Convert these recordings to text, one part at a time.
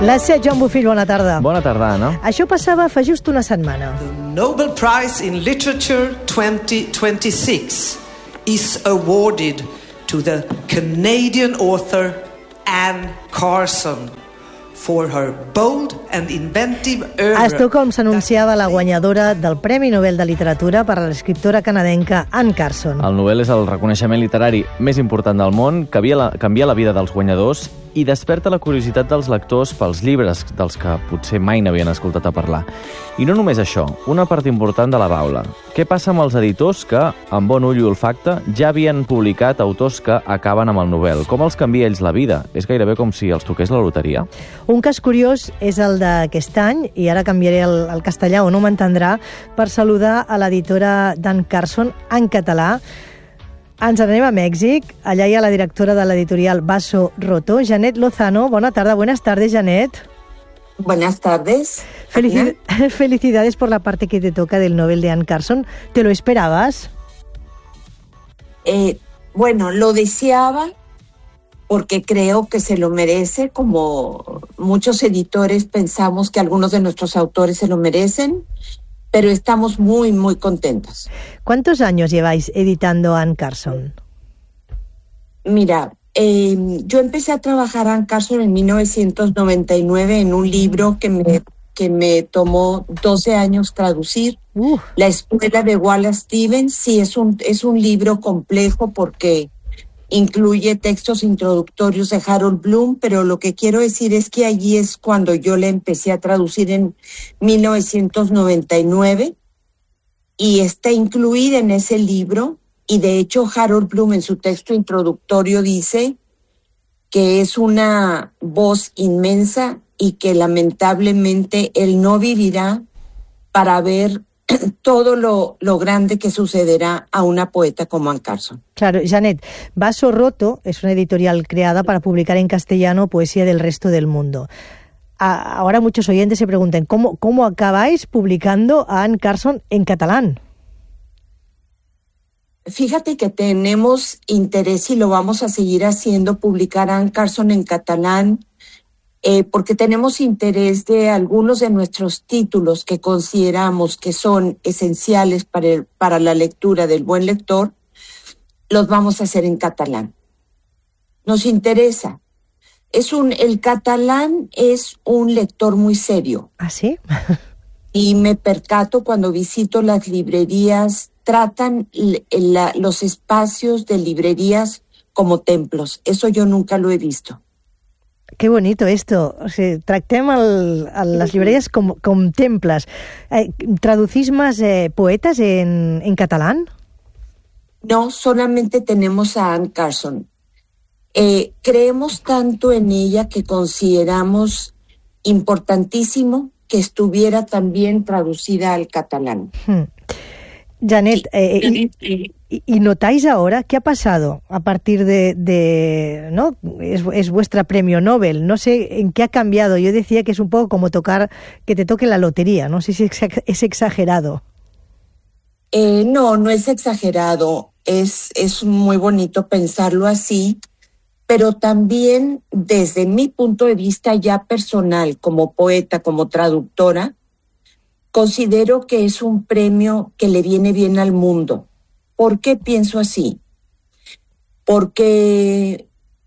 Les 7, Joan Bofill, bona tarda. Bona tarda, Anna. Això passava fa just una setmana. The Nobel Prize in Literature 2026 is awarded to the Canadian author Anne Carson for her bold and inventive oeuvre. A Estocolm s'anunciava la guanyadora del Premi Nobel de Literatura per a l'escriptora canadenca Anne Carson. El Nobel és el reconeixement literari més important del món, canvia la vida dels guanyadors i desperta la curiositat dels lectors pels llibres dels que potser mai n'havien escoltat a parlar. I no només això, una part important de la baula. Què passa amb els editors que, amb bon ull i olfacte, ja havien publicat autors que acaben amb el Nobel? Com els canvia ells la vida? És gairebé com si els toqués la loteria. Un cas curiós és el d'aquest any, i ara canviaré el castellà o no m'entendrà, per saludar a l'editora d'Anne Carson en català. Ens anem a Mèxic. Allà hi ha la directora de l'editorial Vaso Roto, Janet Lozano. Bona tarda. Buenas tardes, Janet. Buenas tardes. Felicidades por la parte que te toca del Nobel de Anne Carson. ¿Te lo esperabas? Bueno, lo deseaba porque creo que se lo merece, como muchos editores pensamos que algunos de nuestros autores se lo merecen, pero estamos muy, muy contentos. ¿Cuántos años lleváis editando Anne Carson? Mira, yo empecé a trabajar Anne Carson en 1999 en un libro que me tomó 12 años traducir. La escuela de Wallace Stevens. Sí, es un libro complejo porque incluye textos introductorios de Harold Bloom, pero lo que quiero decir es que allí es cuando yo la empecé a traducir en 1999 y está incluida en ese libro, y de hecho Harold Bloom en su texto introductorio dice que es una voz inmensa y que lamentablemente él no vivirá para ver todo lo grande que sucederá a una poeta como Anne Carson. Claro, Janet, Vaso Roto es una editorial creada para publicar en castellano poesía del resto del mundo. Ahora muchos oyentes se preguntan, ¿cómo acabáis publicando a Anne Carson en catalán? Fíjate que tenemos interés y lo vamos a seguir haciendo, publicar a Anne Carson en catalán, porque tenemos interés de algunos de nuestros títulos que consideramos que son esenciales para la lectura del buen lector, los vamos a hacer en catalán. Nos interesa. El catalán es un lector muy serio. ¿Ah, sí? Y me percato cuando visito las librerías, tratan los espacios de librerías como templos. Eso yo nunca lo he visto. Qué bonito esto. O sea, tractem a les llibreries com temples. ¿Traducís más poetas en catalán? No, solamente tenemos a Anne Carson. Creemos tanto en ella que consideramos importantísimo que estuviera también traducida al catalán. Janet, ¿y notáis ahora qué ha pasado a partir de ¿no? Es vuestra premio Nobel? No sé en qué ha cambiado. Yo decía que es un poco como que te toque la lotería. No sé si es exagerado. No es exagerado. Es muy bonito pensarlo así, pero también desde mi punto de vista ya personal, como poeta, como traductora, considero que es un premio que le viene bien al mundo. ¿Por qué pienso así? Porque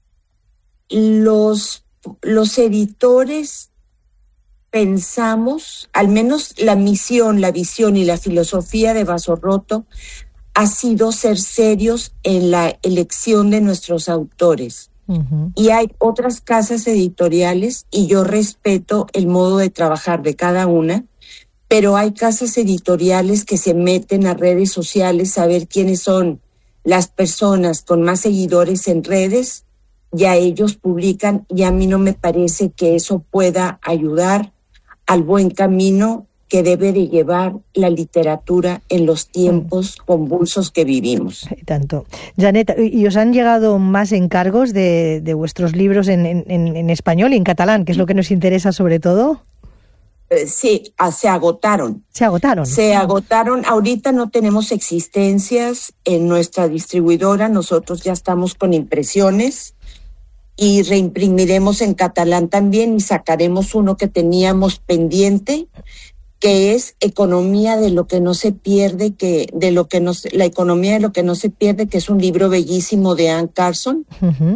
los editores pensamos, al menos la misión, la visión y la filosofía de Vaso Roto ha sido ser serios en la elección de nuestros autores. Uh-huh. Y hay otras casas editoriales, y yo respeto el modo de trabajar de cada una, pero hay casas editoriales que se meten a redes sociales a ver quiénes son las personas con más seguidores en redes, y a ellos publican, y a mí no me parece que eso pueda ayudar al buen camino que debe de llevar la literatura en los tiempos convulsos que vivimos. Tanto. Janet, ¿y os han llegado más encargos de vuestros libros en español y en catalán, que es lo que nos interesa sobre todo? Sí, se agotaron. ¿Se agotaron? Se agotaron. Ahorita no tenemos existencias en nuestra distribuidora. Nosotros ya estamos con impresiones. y reimprimiremos en catalán también y sacaremos uno que teníamos pendiente, que es Economía de lo que no se pierde, la economía de lo que no se pierde, que es un libro bellísimo de Anne Carson,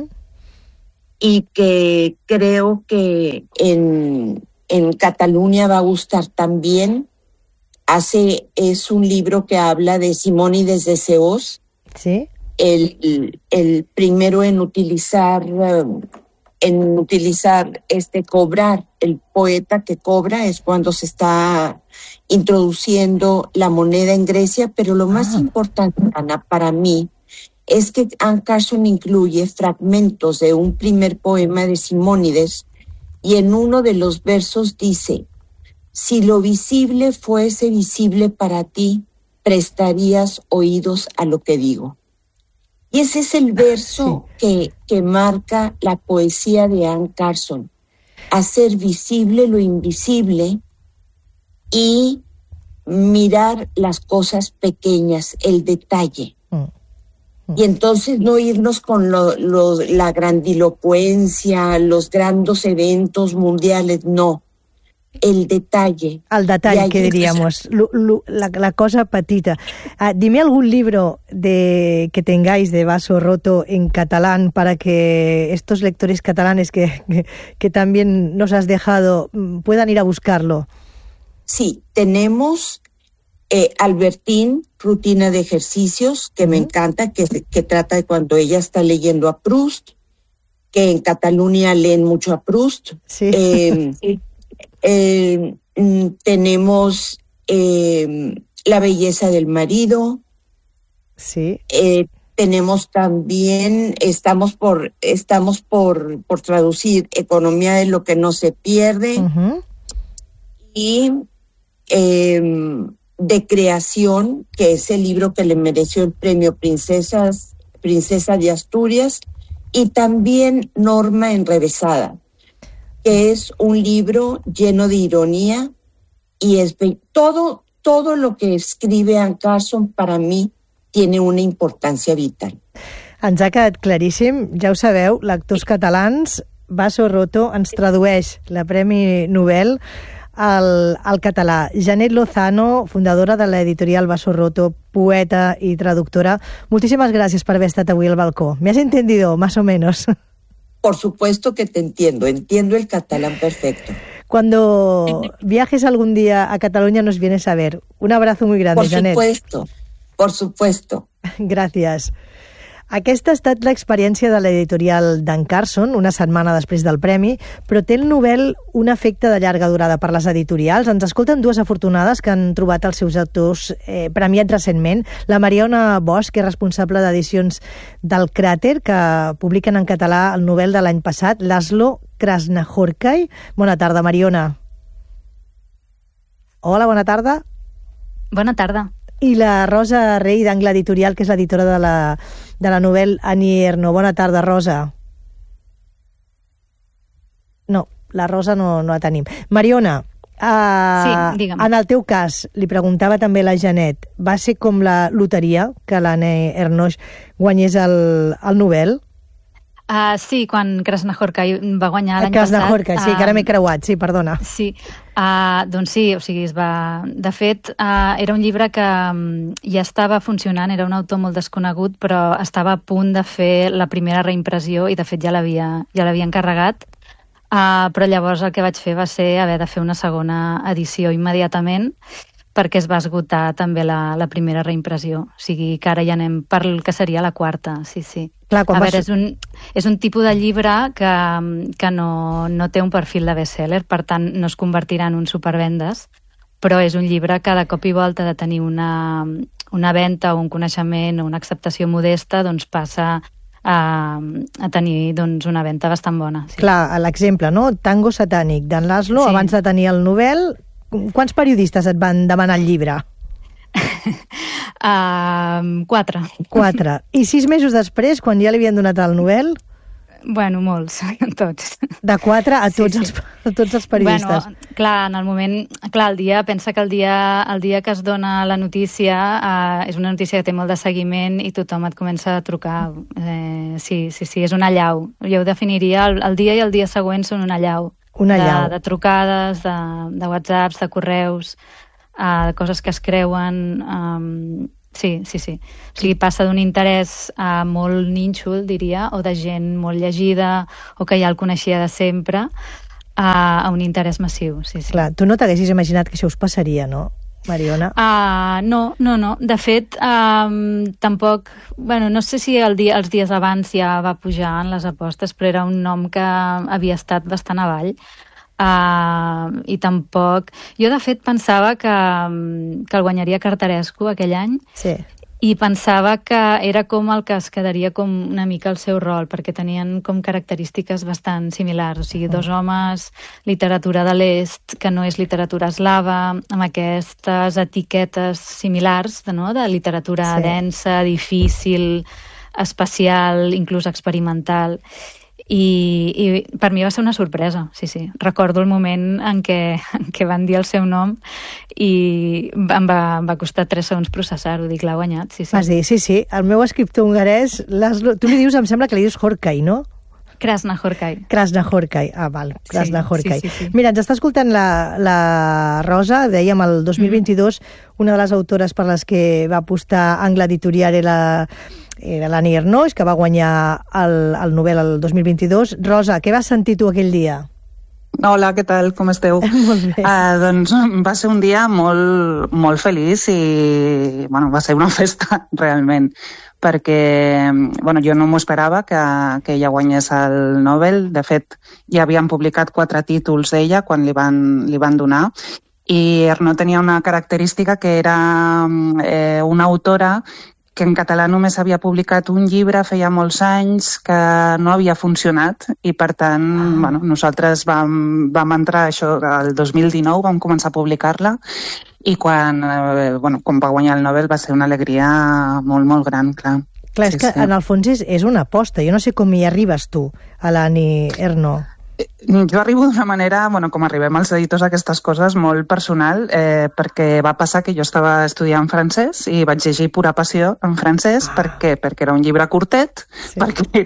y que creo que en Cataluña va a gustar también. Es un libro que habla de Simónides de Sceaux. Sí. El primero en utilizar cobrar, el poeta que cobra es cuando se está introduciendo la moneda en Grecia, pero lo más importante, Ana, para mí, es que Anne Carson incluye fragmentos de un primer poema de Simónides y en uno de los versos dice: si lo visible fuese visible para ti, prestarías oídos a lo que digo. Y ese es el verso que marca la poesía de Anne Carson: hacer visible lo invisible y mirar las cosas pequeñas, el detalle. Y entonces no irnos con la grandilocuencia, los grandes eventos mundiales, no. El detalle. El detall, que diríamos, la cosa petita. Dime algún libro que tengáis de Vaso Roto en catalán para que estos lectores catalanes que también nos has dejado puedan ir a buscarlo. Sí, tenemos Albertine, Rutina de Ejercicios, que me encanta, que trata de cuando ella está leyendo a Proust, que en Cataluña leen mucho a Proust. Sí. Tenemos La belleza del marido. Sí. Tenemos también, estamos por traducir Economía de lo que no se pierde. Y de creación, que es el libro que le mereció el premio Princesa de Asturias, y también Norma enrevesada, que es un libro lleno de ironía, y es todo lo que escribe Anne Carson para mí tiene una importància vital. Ens ha quedat claríssim, ja ho sabeu, lectors catalans, Vaso Roto ens tradueix la Premi Nobel al català. Janet Lozano, fundadora de l'editorial Vaso Roto, poeta i traductora, moltíssimes gràcies per haver estat avui al balcó. ¿Me has entendido, más o menos? Por supuesto que te entiendo el catalán perfecto. Cuando viajes algún día a Cataluña nos vienes a ver. Un abrazo muy grande, Janet. Por supuesto. Gràcies. Aquesta ha estat l'experiència de l'editorial d'Anne Carson, una setmana després del premi, però té el Nobel un efecte de llarga durada per les editorials. Ens escolten dues afortunades que han trobat els seus autors premiats recentment. La Mariona Bosch, que és responsable d'edicions del Cràter, que publiquen en català el Nobel de l'any passat, Laszlo Krasznahorkai. Bona tarda, Mariona. Hola, bona tarda. Bona tarda. I la Rosa Rey, d'Angle Editorial, que és l'editora de la Nobel Annie Ernaux. Bona tarda, Rosa. No, la Rosa no la tenim. Mariona, sí, digue'm. En el teu cas, li preguntava també la Janet, va ser com la loteria que l'Annie Ernaux guanyés el Nobel? Sí, quan Krasznahorkai va guanyar l'any passat... Krasznahorkai, sí, que ara m'he creuat, sí, perdona. Sí, doncs sí, o sigui, de fet, era un llibre que ja estava funcionant, era un autor molt desconegut, però estava a punt de fer la primera reimpressió i, de fet, ja l'havia encarregat, però llavors el que vaig fer va ser haver de fer una segona edició immediatament, perquè es va esgotar també la primera reimpressió. O sigui, que ara ja anem per el que seria la quarta, sí. Clar, a veure, és un tipus de llibre que no té un perfil de best-seller, per tant no es convertirà en un supervendes, però és un llibre que de cop i volta de tenir una venda o un coneixement o una acceptació modesta, doncs passa a tenir una venda bastant bona. Sí. Clar, l'exemple, no? Tango satànic d'en Laszlo, sí. Abans de tenir el Nobel, quants periodistes et van demanar el llibre? 4. 4. I 6 mesos després, quan ja li havien donat el Nobel? Bueno, molts, tots. De 4 a tots, sí. A tots els periodistes. Bueno, clar, en el moment... Clar, pensa que el dia que es dona la notícia és una notícia que té molt de seguiment i tothom et comença a trucar. Sí, és una allau. Jo ho definiria, el dia i el dia següent són una allau. Una allau. De trucades, de whatsapps, de correus, de coses que es creuen... Sí. O sigui, passa d'un interès molt nínxol, diria, o de gent molt llegida, o que ja el coneixia de sempre, a un interès massiu, sí. Clar, tu no t'haguessis imaginat que això us passaria, no, Mariona? No. De fet, tampoc... Bueno, no sé si els dies abans ja va pujar en les apostes, però era un nom que havia estat bastant avall. I tampoc... Jo, de fet, pensava que el guanyaria Cartarescu aquell any, sí. I pensava que era com el que es quedaria com una mica el seu rol, perquè tenien com característiques bastant similars, o sigui, dos homes, literatura de l'est, que no és literatura eslava, amb aquestes etiquetes similars, no?, de literatura densa, difícil, espacial, inclús experimental... I per mi va ser una sorpresa, sí. Recordo el moment en què van dir el seu nom i em va costar 3 segons processar-ho, dic, l'ha guanyat, sí. Vas dir, sí, el meu escriptor hongarès, tu li dius, em sembla que li dius Horkai, no? Krasznahorkai, val, Krasznahorkai. Sí. Mira, ens està escoltant la Rosa, dèiem el 2022, una de les autores per les que va apostar Angla Editorial era l'Annie Ernaux, que va guanyar el Nobel el 2022. Rosa, què vas sentir tu aquell dia? Hola, què tal? Com esteu? Molt bé. Doncs va ser un dia molt, molt feliç i va ser una festa, realment, perquè jo no m'ho esperava que ella guanyés el Nobel. De fet, ja havien publicat 4 títols d'ella quan li van donar, i Ernaux tenia una característica que era una autora que en català només havia publicat un llibre feia molts anys, que no havia funcionat, i per tant nosaltres vam entrar això el 2019, vam començar a publicar-la, i quan va guanyar el Nobel va ser una alegria molt, molt gran, clar. Clar, és que en el fons és una aposta. Jo no sé com hi arribes tu, a l'Annie Ernaux. Jo arribo d'una manera, com arribem als editors a aquestes coses, molt personal, perquè va passar que jo estava estudiant francès i vaig llegir Pura passió en francès perquè era un llibre curtet, perquè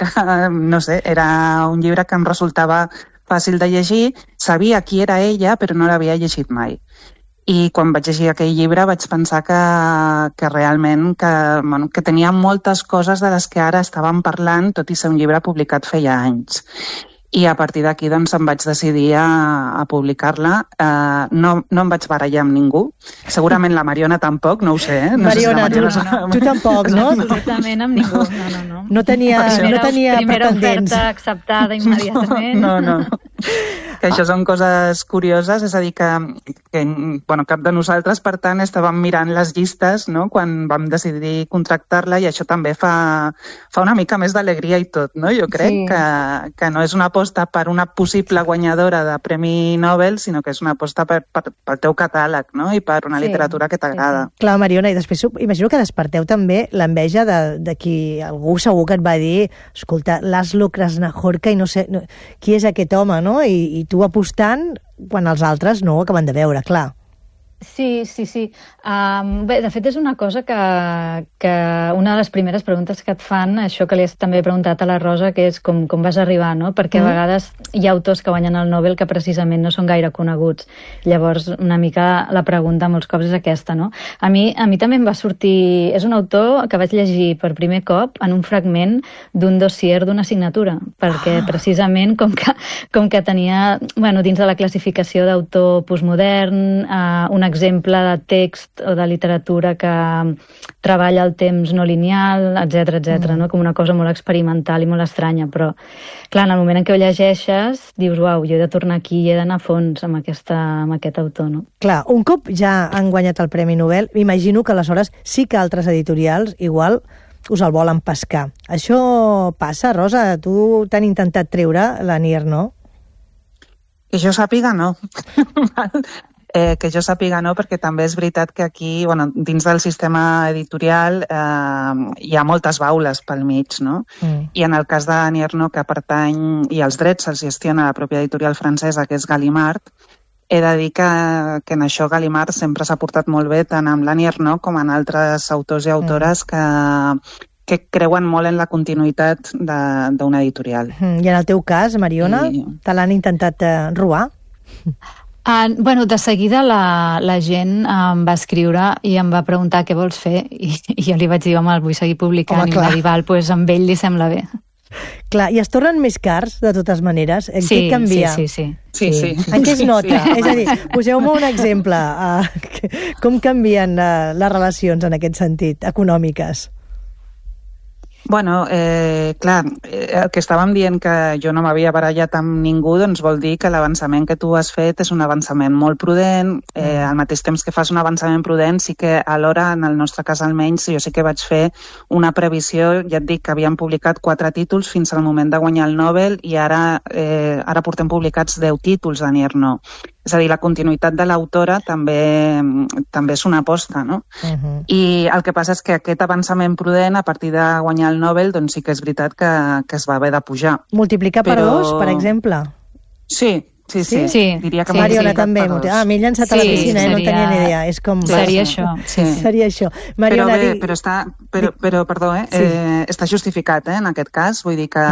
era un llibre que em resultava fàcil de llegir, sabia qui era ella, però no l'havia llegit mai. I quan vaig llegir aquell llibre vaig pensar que realment que tenia moltes coses de les que ara estàvem parlant, tot i ser un llibre publicat feia anys. I a partir d'aquí em vaig decidir a publicar-la. No em vaig barallar amb ningú. Segurament la Mariona tampoc, no ho sé. Mariona, tu tampoc, no? Absolutament amb ningú, no. No tenia Primera pretendents. oferta acceptada immediatament. No. Que això són coses curioses, és a dir, que cap de nosaltres, per tant, estàvem mirant les llistes, no?, quan vam decidir contractar-la, i això també fa una mica més d'alegria i tot, no? Jo crec que no és una aposta per una possible guanyadora de Premi Nobel, sinó que és una aposta pel teu catàleg, no?, i per una literatura que t'agrada. Clar, Mariona, i després imagino que desperteu també l'enveja de qui algú segur que et va dir, escolta, Laszlo Krasznahorkai, no sé, qui és aquest home, no? I tu apostant quan els altres no ho acaben de veure, clar. Sí. Bé, de fet, és una cosa que una de les primeres preguntes que et fan, això que li has també preguntat a la Rosa, que és com vas arribar, no? Perquè a vegades hi ha autors que guanyen el Nobel que precisament no són gaire coneguts. Llavors, una mica la pregunta molts cops és aquesta, no? A mi també em va sortir... És un autor que vaig llegir per primer cop en un fragment d'un dossier d'una assignatura, perquè precisament com que tenia, dins de la classificació d'autor postmodern, un exemple de text o de literatura que treballa el temps no lineal, etc, no? Com una cosa molt experimental i molt estranya, però clar, en el moment en què ho llegeixes dius, uau, jo he de tornar aquí i he d'anar a fons amb aquest autor, no? Clar, un cop ja han guanyat el Premi Nobel, m'imagino que aleshores sí que altres editorials igual us el volen pescar. Això passa, Rosa? Tu t'han intentat treure l'Annie Ernaux? Que jo sàpiga, no. Que jo sàpiga no, perquè també és veritat que aquí, bueno, dins del sistema editorial hi ha moltes baules pel mig, no? I en el cas d'Annie Ernaux, que pertany, i els drets els gestiona la pròpia editorial francesa, que és Gallimard, he de dir que en això Gallimard sempre s'ha portat molt bé, tant amb l'Annie Ernaux com en altres autors i autores que creuen molt en la continuïtat d'una editorial. I en el teu cas, Mariona, te l'han intentat robar? Bueno, de seguida la gent em va escriure i em va preguntar què vols fer i jo li vaig dir, home, el vull seguir publicant, i em va dir, val, doncs amb ell li sembla bé. Clar, i es tornen més cars, de totes maneres? En què canvia? Sí. En què es nota? És a dir, poseu-me un exemple. Com canvien les relacions en aquest sentit, econòmiques? Bueno, clar, el que estàvem dient que jo no m'havia barallat amb ningú, doncs vol dir que l'avançament que tu has fet és un avançament molt prudent, al mateix temps que fas un avançament prudent, sí que alhora, en el nostre cas almenys, jo sí que vaig fer una previsió, ja et dic que havíem publicat 4 títols fins al moment de guanyar el Nobel i ara portem publicats 10 títols d'Annie Ernaux. És a dir, la continuïtat de l'autora també és una aposta, no? I el que passa és que aquest avançament prudent, a partir de guanyar el Nobel, doncs sí que és veritat que es va haver de pujar. Multiplicar per 2, per exemple? Sí. Diria que Mariona també. M'he llançat a la piscina i no tenia ni idea. És com... Seria això. Seria això. Mariona, però perdó, està justificat, en aquest cas. Vull dir que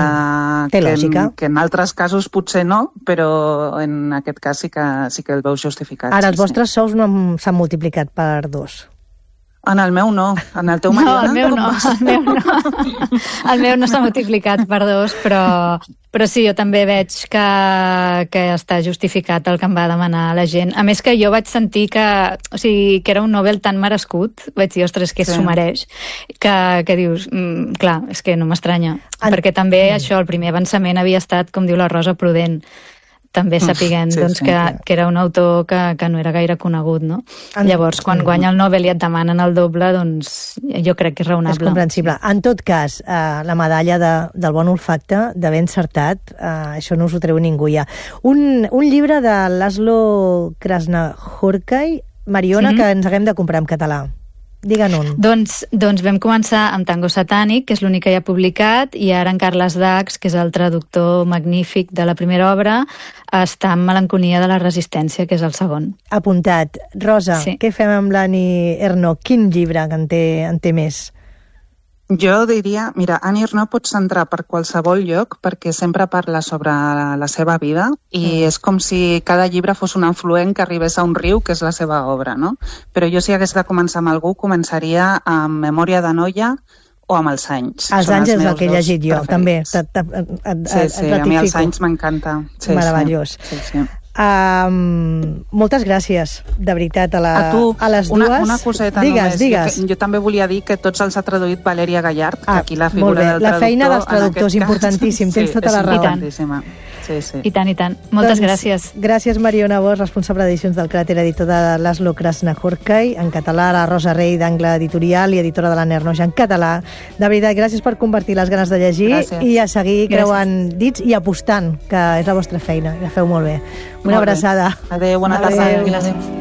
en altres casos potser no, però en aquest cas sí que el veus justificat. Ara, els vostres sous no s'han multiplicat per 2. En el meu no. En el teu, Mariona? No, el meu no. El meu no s'ha multiplicat per 2, però sí, jo també veig que està justificat el que em va demanar la gent. A més que jo vaig sentir que era un Nobel tan merescut, vaig dir, ostres, que s'ho mereix, que dius, clar, és que no m'estranya. Perquè també això, el primer avançament havia estat, com diu la Rosa, prudent. També sapiguem que era un autor que no era gaire conegut, no? Llavors, quan guanya el Nobel i et demanen el doble, doncs jo crec que és raonable. És comprensible. En tot cas, la medalla del bon olfacte, d'haver encertat, això no us ho treu ningú ja. Un llibre de Laszlo Krasznahorkai, Mariona, que ens haguem de comprar en català. Digue'n un. Doncs vam començar amb Tango Satànic, que és l'únic que ja ha publicat, i ara en Carles Dax, que és el traductor magnífic de la primera obra, està en Melancolia de la resistència, que és el segon. Apuntat. Rosa, què fem amb l'Annie Ernaux? Quin llibre que en té més? Jo diria, mira, Annie Ernaux pots entrar per qualsevol lloc perquè sempre parla sobre la seva vida i és com si cada llibre fos un afluent que arribés a un riu, que és la seva obra, no? Però jo si hagués de començar amb algú, començaria amb Memòria de noia o amb Els anys. Els anys és el que he llegit jo, també. Sí, a mi Els anys m'encanta. Meravellós. Sí. Moltes gràcies, de veritat, a les dues. Una coseta digues. Jo també volia dir que tots els ha traduït Valeria Gallard, que aquí la figura del traductor... La feina dels traductors, importantíssim, tens tota la raó. I tant. Moltes gràcies. Gràcies, Mariona Bosch, responsable d'edicions del Cràter, editor de Laszlo Krasznahorkai, en català, la Rosa Rey, d'Angle Editorial, i editora de l'Annie Ernaux en català. De veritat, gràcies per compartir les ganes de llegir i a seguir creuant dits i apostant, que és la vostra feina, i la feu molt bé. Una abraçada. Adéu, bona tarda. Gràcies.